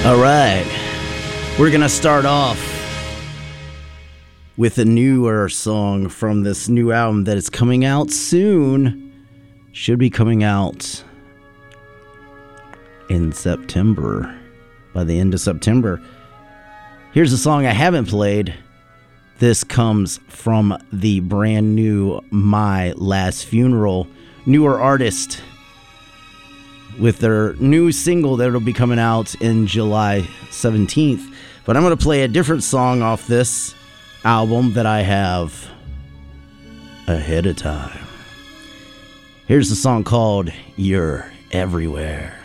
All right, we're going to start off with a newer song from this new album that is coming out soon. Should be coming out in September, by the end of September. Here's a song I haven't played. This comes from the brand new My Last Funeral, newer artist, with their new single that will be coming out in July 17th. But I'm going to play a different song off this album that I have ahead of time. Here's the song called You're Everywhere.